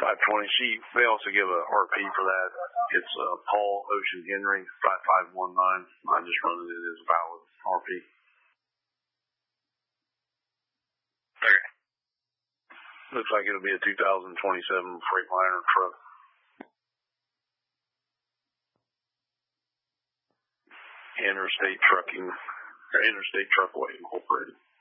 520. They also give a RP for that. It's Paul Ocean Henry 5519. I just run it as a valid RP. Okay. Looks like it'll be a 2027 Freightliner truck. Interstate Trucking, or Interstate Truckaway Incorporated.